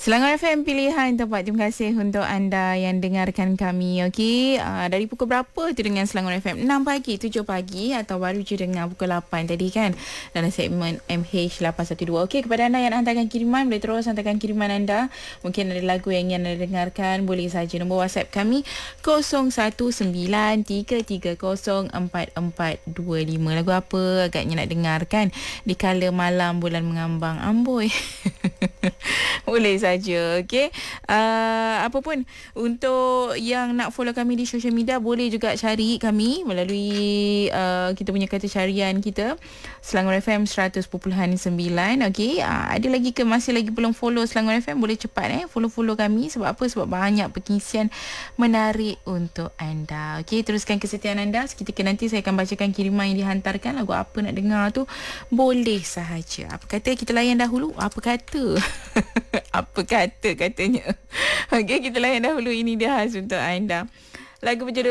Selangor FM pilihan tempat. Terima kasih untuk anda yang dengarkan kami. Okey, dari pukul berapa tu dengan Selangor FM? 6 pagi, 7 pagi atau baru je dengar pukul 8 tadi kan? Dalam segmen MH812. Okey, kepada anda yang hantarkan kiriman, boleh terus hantarkan kiriman anda. Mungkin ada lagu yang ingin anda dengarkan, boleh saja nombor WhatsApp kami 0193304425. Lagu apa agaknya nak dengarkan di kala malam bulan mengambang amboi? Boleh saja, okey. Apa pun, untuk yang nak follow kami di social media, boleh juga cari kami melalui kita punya kata carian kita, Selangor FM 100.9. Okey, ada lagi ke masih lagi belum follow Selangor FM? Boleh cepat follow kami. Sebab apa? Sebab banyak pengisian menarik untuk anda. Okey, teruskan kesetiaan anda. Seketika nanti saya akan bacakan kiriman yang dihantarkan. Lagu apa nak dengar tu boleh sahaja. Apa kata kita layan dahulu? Apa kata? Apa kata katanya? Okey, kita layan dahulu. Ini dia khas untuk anda. Lagu berjudul